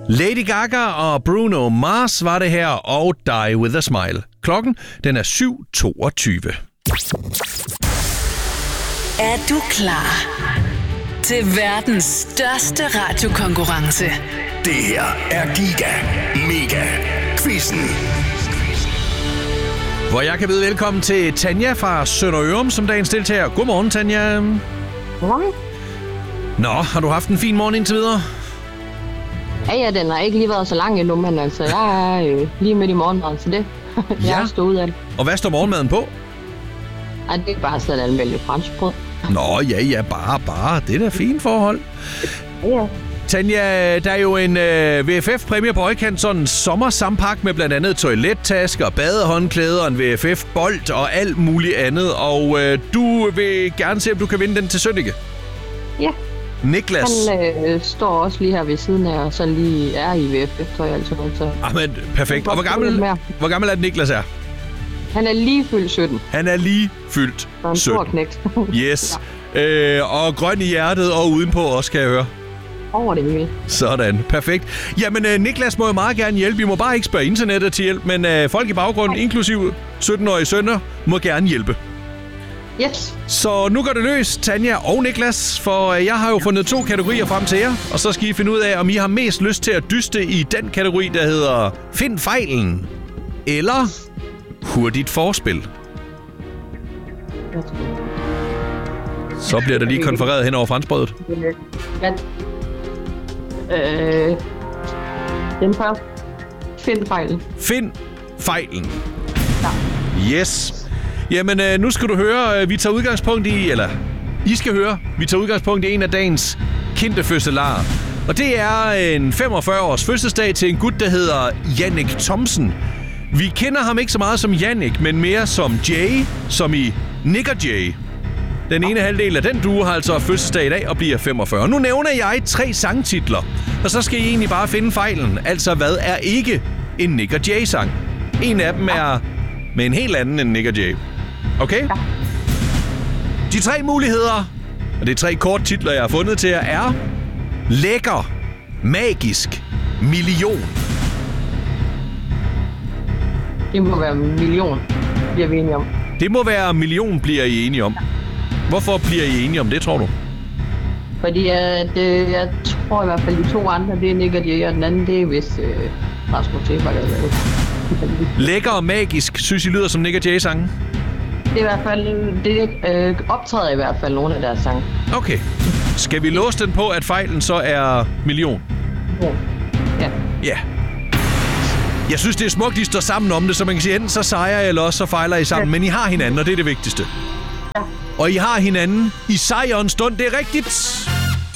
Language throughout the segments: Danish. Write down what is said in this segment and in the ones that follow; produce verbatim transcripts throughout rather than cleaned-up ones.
Lady Gaga og Bruno Mars var det her, og Die With A Smile. Klokken, den er syv toogtyve. Er du klar til verdens største radiokonkurrence? Det her er Giga Mega Quizzen. Hvor jeg kan byde velkommen til Tanja fra Sønderørum som dagens deltager. Godmorgen, Tanja. Godmorgen. Nå, har du haft en fin morgen indtil videre? Ja, ja, den har ikke lige været så lang endnu, men altså, jeg er øh, lige midt i morgenmaden, så det jeg ja. har stået ud af det. Og hvad står morgenmaden på? Ja, det er bare sådan en almindelig franskbrød. Nå, ja, ja, bare, bare. Det er da fint forhold. Ja. Tanja, der er jo en øh, V F F-præmie på højkant, sådan en sommersampak med blandt andet toilettasker, badehåndklæder, en V F F-bold og alt muligt andet. Og øh, du vil gerne se, om du kan vinde den til Sønneke. Ja. Niklas. Han øh, står også lige her ved siden af, og så lige er i V F F-tøj altså. Så. Jamen, perfekt. Og hvor gammel, hvor gammel er det, Niklas er? Han er lige fyldt sytten. Han er lige fyldt sytten. En stor knægt. Yes. Ja. Øh, og grøn i hjertet og udenpå også, kan jeg høre. Over det hele. Sådan. Perfekt. Jamen, øh, Niklas må jo meget gerne hjælpe. Vi må bare ikke spørge internettet til hjælp, men øh, folk i baggrunden, inklusive sytten-årige sønner, må gerne hjælpe. Yes. Så nu går det løs, Tanja og Niklas, for jeg har jo fundet to kategorier frem til jer, og så skal I finde ud af, om I har mest lyst til at dyste i den kategori, der hedder Find fejlen, eller Hurtigt forspil. Så bliver der lige konfereret hen over franskbrødet. Ja. Øh, den først. Find fejlen. Find fejlen. Ja. Yes. Jamen, øh, nu skal du høre, øh, vi tager udgangspunkt i, eller I skal høre, vi tager udgangspunkt i en af dagens kendte fødselarer. Og det er en femogfyrre års fødselsdag til en gut, der hedder Jannik Thomsen. Vi kender ham ikke så meget som Jannik, men mere som Jay, som i Nick og Jay. Den ene halvdel af den duo har altså fødselsdag i dag og bliver femogfyrre. Nu nævner jeg tre sangtitler, og så skal I egentlig bare finde fejlen. Altså, hvad er ikke en Nick og Jay-sang? En af dem er med en helt anden end Nick og Jay. Okay? Ja. De tre muligheder, og det er tre kort titler, jeg har fundet til jer, er lækker, magisk, million. Det må være million, bliver vi enige om. Det må være million, bliver I enige om. Hvorfor bliver I enige om det, tror du? Fordi at, øh, jeg tror i hvert fald, de to andre, det er Nick og Jay, og den anden, det er hvis øh, Rasmus Sebak er lavet. Lækker og magisk, synes I lyder som Nick og Jay-sange? Det er i hvert fald, det øh, optræder i hvert fald nogle af deres sange. Okay. Skal vi låse den på, at fejlen så er million? Ja. Ja. Jeg synes, det er smukt, de står sammen om det, så man kan sige, enten så sejrer I, eller også så fejler I sammen. Ja. Men I har hinanden, og det er det vigtigste. Ja. Og I har hinanden i sejrens stund, det er rigtigt.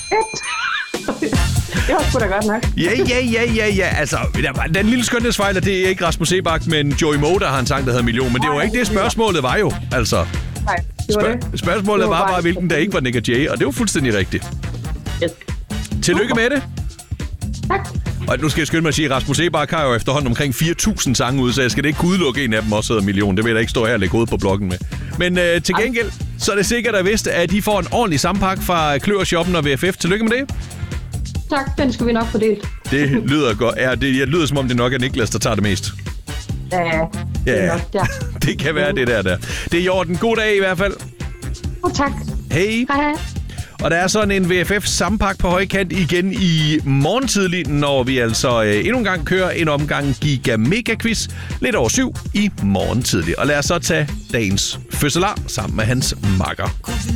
Det var sgu da godt nok. Ja, ja, ja, ja, ja. Altså, den lille skønhedsfejl, det er ikke Rasmus Sebak, men Joey Moe, der har en sang, der hedder Million. Men det var ikke det, spørgsmålet var jo, altså. Nej, det var Spørg- det. Spørgsmålet det var, var bare, bare, hvilken der ikke var Nick og Jay, og det var fuldstændig rigtigt. Yes. Tillykke med det. Tak. Og nu skal jeg skynde mig at sige, at Rasmus Sebak har jo efterhånden omkring fire tusind sange ud, så jeg skal da ikke kunne udelukke en af dem også hedder Million. Det vil jeg da ikke stå her og lægge hovedet på bloggen med. Men øh, til gengæld, så er det sikkert at vidste, at de får en ordentlig sampak fra Kløver Shoppen og V F F. Tillykke med det. Tak, den skal vi nok fordele. Det lyder godt. Ja, det, det lyder som om det nok er Niklas, der tager det mest. Ja, det er nok, ja. Det kan være det der der. Det er i orden. God dag i hvert fald. Og tak. Hej. Hej, hej. Og der er sådan en V F F-sampak på højkant igen i morgentidlig, når vi altså øh, endnu en gang kører en omgang Giga Mega Quiz lidt over syv i morgentidlig. Og lad os så tage dagens fødselar sammen med hans makker.